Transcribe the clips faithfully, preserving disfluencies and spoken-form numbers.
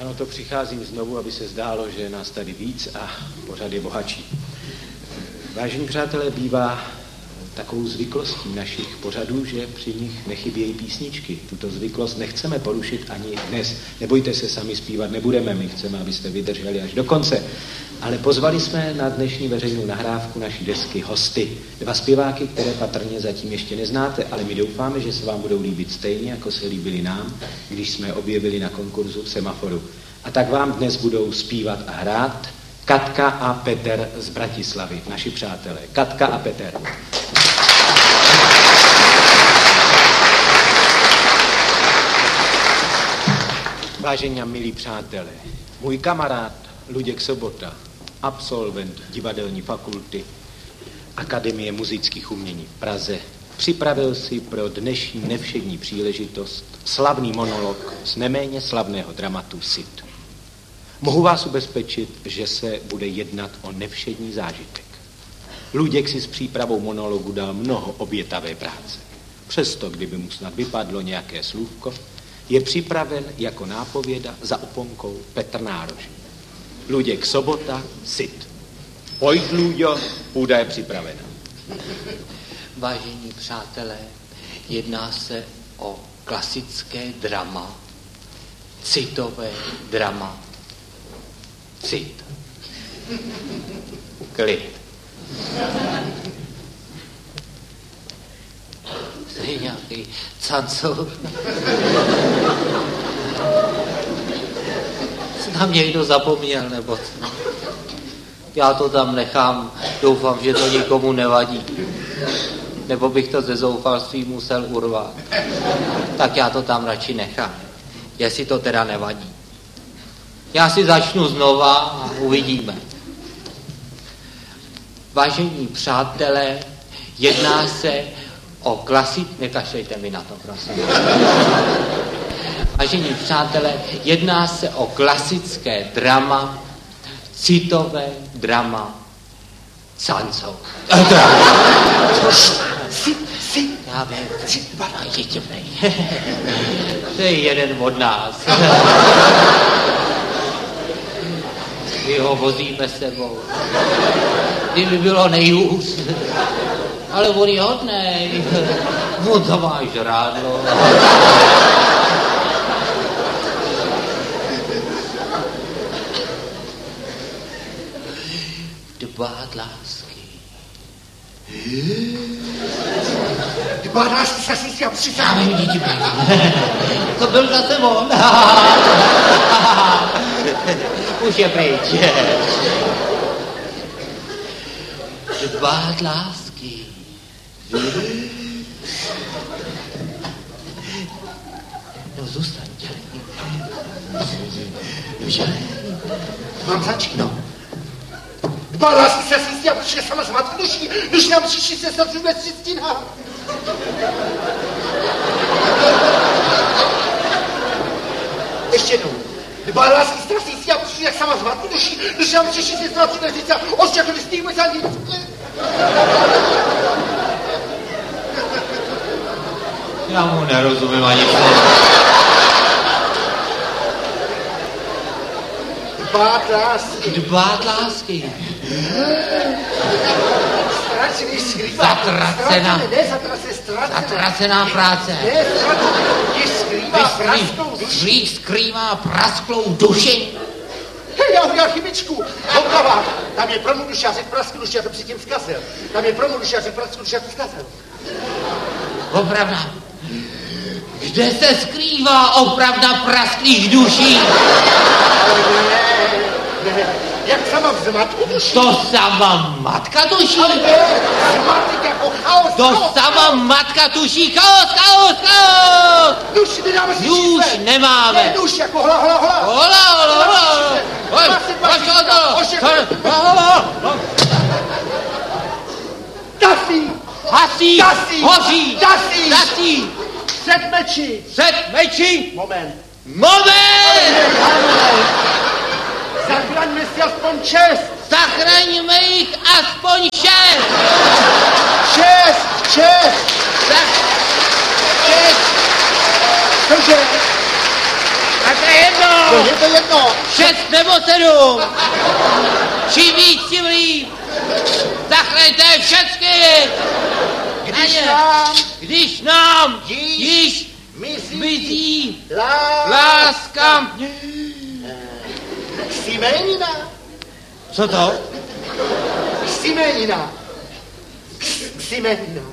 Ano, to přicházím znovu, aby se zdálo, že je nás tady víc a pořad je bohatší. Vážení přátelé, bývá takovou zvyklostí našich pořadů, že při nich nechybějí písničky. Tuto zvyklost nechceme porušit ani dnes. Nebojte se, sami zpívat nebudeme, my chceme, abyste vydrželi až do konce. Ale pozvali jsme na dnešní veřejnou nahrávku naší desky hosty. Dva zpěváky, které patrně zatím ještě neznáte, ale my doufáme, že se vám budou líbit stejně, jako se líbili nám, když jsme objevili na konkurzu Semaforu. A tak vám dnes budou zpívat a hrát Katka a Petr z Bratislavy, naši přátelé. Katka a Petr. Vážení a milí přátelé, můj kamarád Luděk Sobota, absolvent divadelní fakulty Akademie muzických umění v Praze, připravil si pro dnešní nevšední příležitost slavný monolog z neméně slavného dramatu Cid. Mohu vás ubezpečit, že se bude jednat o nevšední zážitek. Luděk si s přípravou monologu dal mnoho obětavé práce. Přesto, kdyby mu snad vypadlo nějaké slůvko, je připraven jako nápověda za oponkou Petr Nárožný. Luděk Sobota, Cid. Pojď, Luďo, půda je připravena. Vážení přátelé, jedná se o klasické drama, citové drama, Cid. Klid. To je nějaký cancour. Na mě někdo zapomněl, nebo co? Já to tam nechám, doufám, že to nikomu nevadí. Nebo bych to ze zoufalství musel urvat. Tak já to tam radši nechám, jestli to teda nevadí. Já si začnu znova a uvidíme. Vážení přátelé, jedná se o klasi... Nekašlejte mi na to, prosím. Vážení přátelé, jedná se o klasické drama, citové drama, Cancour. Já vím, je těpnej. To je jeden od nás. My ho vozíme sebou. Kdyby bylo nejhůř. Ale on je hodnej. On to má žrádlo. Dbát lásky. Dbát lásky se si já přisám. Já vím, děti, to byl zase on. Už je pryč. Dbát lásky. No zůstaň, dělej. Dělej. Mám začít? No. Dbát lásky se si já přišel sama z matky duší, když nám přišli se snad vůbec čistina. Ještě jednou. Dbát lásky strašný si já přišel jak sama z matky duší, když nám přišli se snad vůbec čistina. Ostřel, když stýme za nic. Já mu nerozumím ani slovo. Dbát lásky. Dbát lásky. Ztracený skrývá. Zatracená. Ne, zatracená, ztracená. Zatracená práce. Ne, ztracená. Je skrývá prasklou duši. Skrývá prasklou duši. Hej, já udělal chybičku. Oprava. Tam je pro můj duši, já řekl prasklou duši, já to předtím zkazil. Tam je pro můj duši, já řekl prasklou duši, já to zkazil. Opravda. Kde se skrývá opravda prasklých duší? Ne, ne, jak sama v zmatku duší. To sama matka tuší. Ale ne, zmatek jako chaos, To chaos, sama chaos. matka tuší. Chaos, chaos, chaos. Duši nedáme si Duš čísle. nemáme. Ne, duš jako hola, hola, hola. Hola, hola, hola. Oj, počkej to. Tasí. Hasí, Tasí. hoří, Tasí. tasí. Před meči. Před meči. Moment. Moment. Zachraňme si aspoň čest. Zachraňme jich aspoň šest. Čest, čest. Zach... Šest. Cože? Tak je jedno. No je to jedno. Šest nebo sedm. Čím víc, tím líp. Zachraňte všechny. Když nám Když nám již již mizí mizí láska láska. Ksimenina. Co to? Ksimenina. Ksimenina.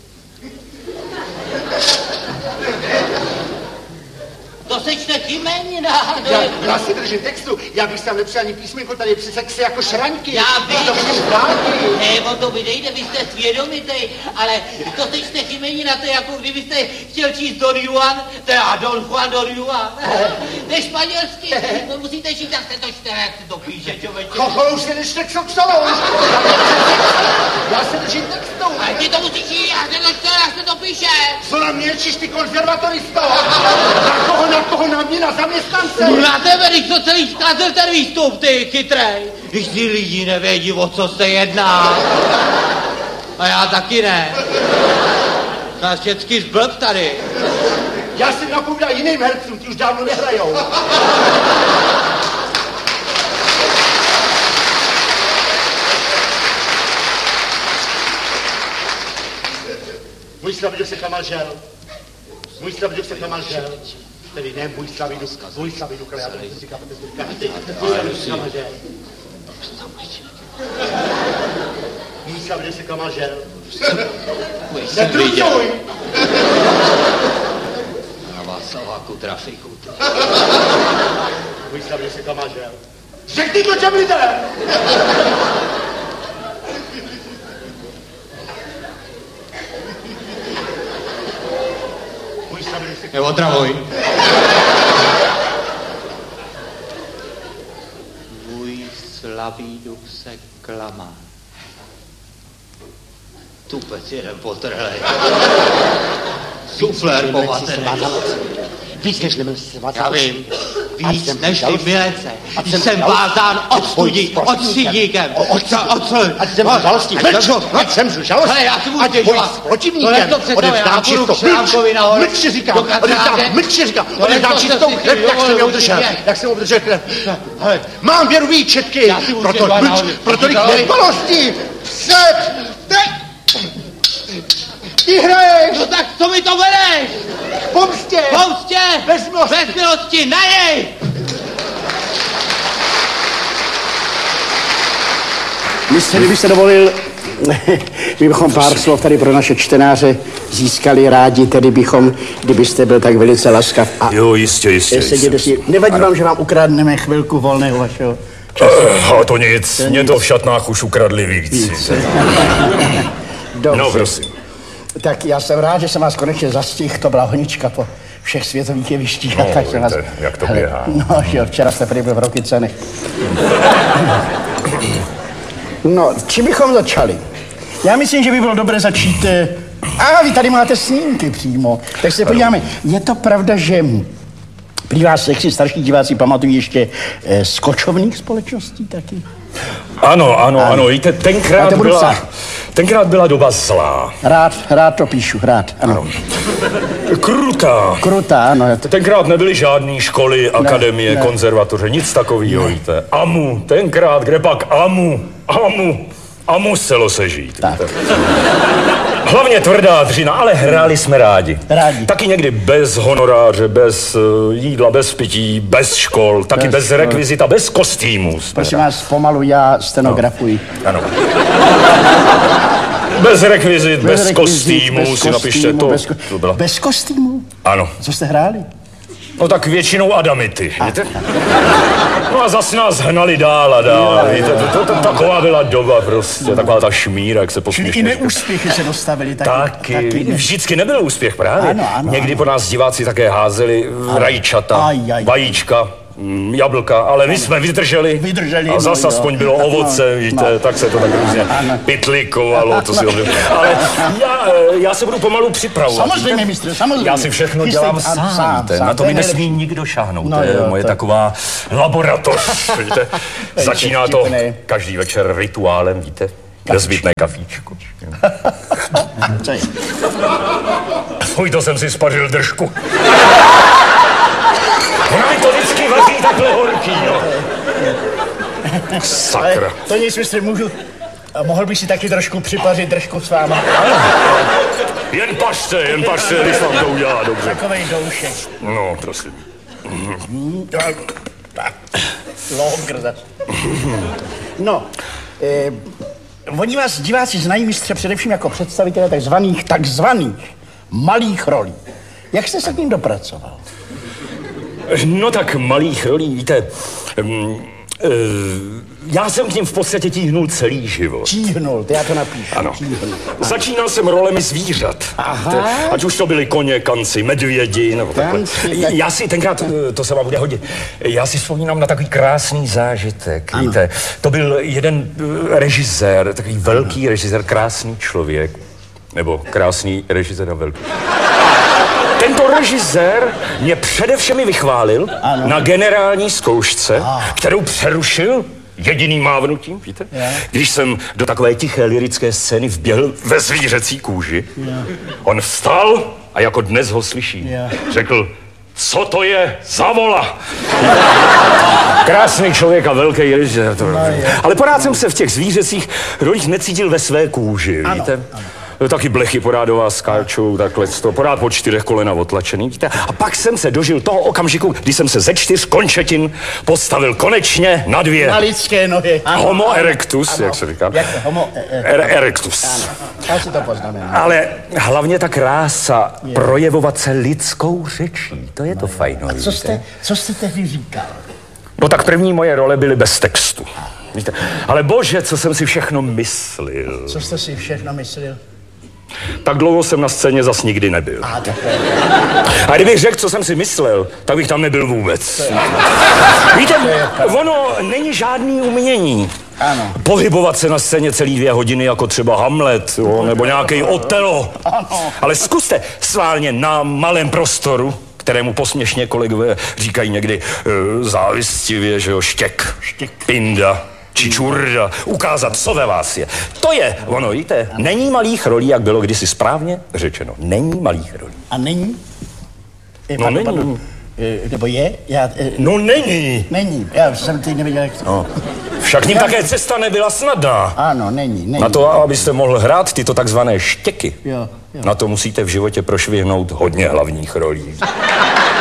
To sečte Chimenina. Já, já si držím textu, já bych tam nepřijal ani písmenko, tady je přece kse jako šraňky. Já vím. To vidím dálky. Ne, on to vydejte, vy jste svědomitej, ale to sečte Chimenina, to je jako kdybyste chtěl číst Don Juan, teda Don Juan Don Juan. To je španělsky, to musíte číst, tak se to čte, jak se to píše, člověče. Chochol, už se nečte k soxolou. Já se držím textu. Ale ty to musíš číst, jak se to čte, jak se to píše. Co na mě číš, ty konzervatoristo? Na koho, na koho, na mě, na zaměstnance? No na tebe, když to celý zkazil ten výstup, ty chytrej. Když ty lidi nevědí, o co se jedná. A já taky ne. Nás vždycky zblb tady. Já jsem napovídal jiným hercům, ti už dávno nehrajou. Můj Slavidu se kamal žel. Můj Slavidu se kamal žel. Tedy ne můj Slavidu, můj Slavidu, ale já to říkám, to říkám. Můj Slavidu se kamal žel. Můj Slavidu se kamal žel. Netrucuj! Na Václaváku trafiku. Můj Slavidu se kamal žel. Řekni to těm lidem! Neotravuj. Můj slabý duch se klamá. Tupec jeden potrhlej. Suflér povatený. Víc než nebyl se vás. Já vím. Víc než ty milece. Jsem vázán odstředníkem. Ať jsem žalostí. Ať jsem žalostí. Ale já si budu Ať boj těžovat. s protivníkem. Odevzdám čistou. Mlčně říkám. Odevzdám, mlčně říkám. Odevzdám čistou krev, jak jsem je udržel. Jak jsem udržel krev. Ale mám věru výčetky. Proto mlč, proto jich nedbalosti. Před. Ty hraješ. No tak co mi to bereš? Pomstě. Pomstě. Bezmilosti. Bezmilosti. Na jej. Mistře, kdybyste dovolil, my bychom pár slov tady pro naše čtenáře získali rádi, tedy bychom, kdybyste byl tak velice laskav. A jo, jistě, jistě. Seděte si. Nevadí ano. Vám, že vám ukradneme chvilku volného vašeho času? Uh, to nic, mě to v šatnách už ukradli víc. víc. No, prosím. Tak já jsem rád, že jsem vás konečně zastihl, to byla honička po všech světových jevištích. No, tak jsem vás... jak to běhá. No, jo, včera jste prý byl v Rokycanech. No, čím bychom začali? Já myslím, že by bylo dobré začít... A vy tady máte snímky přímo. Tak se podíváme. Je to pravda, že prý vás, jak si starší diváci pamatují ještě eh, z kočovných společností taky? Ano, ano, ano, víte, tenkrát byla, psát. tenkrát byla doba zlá. Rád, rád to píšu, rád, ano. ano. Krutá. Krutá, ano. To... Tenkrát nebyly žádné školy, akademie, ne, ne. konzervatoře, nic takového, víte. Amu, tenkrát, kde pak amu, amu, a muselo se žít. Tak. Hlavně tvrdá dřina, ale hráli jsme rádi. Rádi. Taky někdy bez honoráře, bez uh, jídla, bez pití, bez škol, taky bez, bez rekvizita, bez kostýmů. Prosím vás, pomalu já stenografuji. No. Ano. Bez rekvizit, bez, bez kostýmů, bez si napište to. Bez, ko- to byla. bez kostýmů? Ano. Co jste hráli? No tak většinou adamity, a, víte? No a zas nás hnali dál a dál, jo, víte? To, to, to, taková byla doba prostě, taková ta šmíra, jak se posměšně. Čili i neúspěchy se dostavili taky. Taky, taky ne. Vždycky nebyl úspěch právě. Ano, ano, Někdy ano. po nás diváci také házeli rajčata, aj, aj. vajíčka, jablka, ale my jsme vydrželi. Vydrželi, a zas no, aspoň jo. bylo Tak, ovoce, no, víte, no. tak se to tak různě pitlikovalo, to si obdě. Ale já, já se budu pomalu připravovat. Samozřejmě, mistře, samozřejmě. Já si všechno Ty dělám jsi- sám, sám, víte, sám, na to to mi je nesmí nejlepší. nikdo šáhnout, No to je jo, moje to- taková laboratoř, víte. Začíná to vtipný. každý večer rituálem, víte, nezbytné kafíčko. Co je? Fuj, to jsem si spařil držku. Ona mi to vždycky vadí, Sakra. Ale to nic, mistře, můžu... A mohl bych si taky trošku připařit držku s váma. Jen pašte, jen pašte, když vám to udělá dobře. Takovej doušek. No, prosím. Logr zase. No, eh, oni vás diváci znají, mistře, především jako představitele takzvaných, takzvaných malých rolí. Jak jste se k ním dopracoval? No tak malých rolí, víte, um, uh, já jsem k ním v podstatě tíhnul celý život. Tíhnul, to já to napíšu. Ano. Tíhnul. Začínal jsem rolemi zvířat. Aha. Víte, ať už to byli koně, kanci, medvědi, nebo takhle. Kanci, tak- Já si tenkrát, to se vám bude hodit, já si vzpomínám na takový krásný zážitek, Ano. víte. To byl jeden eh, režisér, takový velký režisér, krásný člověk, nebo krásný režisér a velký. Tento režisér mě především vychválil Ano. na generální zkoušce, kterou přerušil jediným mávnutím, víte? Je. Když jsem do takové tiché lyrické scény vběhl ve zvířecí kůži, on vstal a jako dnes ho slyší, Je. řekl, co to je za vola? Krásný člověk a velký režisér. To... Ale pořád jsem se v těch zvířecích rolích necítil ve své kůži, Ano, víte? Taky blechy porádová skáčou, takhle to pořád po čtyřech kolena otlačený, víte? A pak jsem se dožil toho okamžiku, kdy jsem se ze čtyř končetin postavil konečně na dvě. Na lidské nohy. Ano, Homo ano, erectus, ano. jak se říká. Jak to? Homo e- e- Er, erectus. Ano, já si to poznamenám. Ale hlavně ta krása projevovat se lidskou řečí, to je to fajno, Co jste, co jste tehdy říkal? No tak první moje role byly bez textu. Víte? Ale bože, co jsem si všechno myslil. Co jste si všechno myslel? Tak dlouho jsem na scéně zas nikdy nebyl. A takhle. A kdybych řekl, co jsem si myslel, tak bych tam nebyl vůbec. Víte, ono není žádný umění. Ano. Pohybovat se na scéně celý dvě hodiny, jako třeba Hamlet, jo, nebo nějaký Otelo. Ano. Ale zkuste sválně na malém prostoru, kterému posměšně kolegové říkají někdy uh, závistivě, že jo, štěk, Štěk. pinda, čičurda, ukázat, co ve vás je. To je, ono, víte, není malých rolí, jak bylo kdysi správně řečeno. Není malých rolí. A není? E, No pardon, není. pardon. E, nebo je? Já, e, No není. Není. Já jsem teď nevěděl, jak to... No. Však ním také cesta nebyla snadná. Ano, není, není. Na to, abyste mohl hrát tyto takzvané štěky, Jo, jo. na to musíte v životě prošvihnout hodně hlavních rolí.